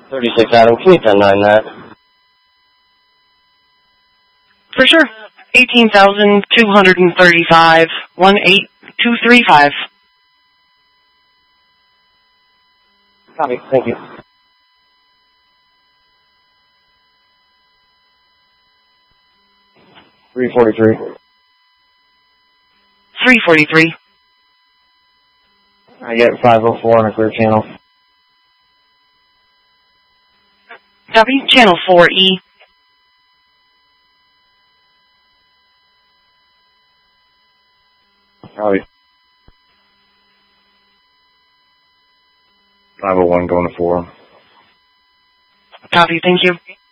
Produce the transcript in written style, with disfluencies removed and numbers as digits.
36 Adam, can you 10-9 that? For sure. 18,235, 18235. Copy, thank you. $343. 343. I get 504 on a clear channel. Copy. Channel 4E. Copy. 501 going to 4. Copy, thank you.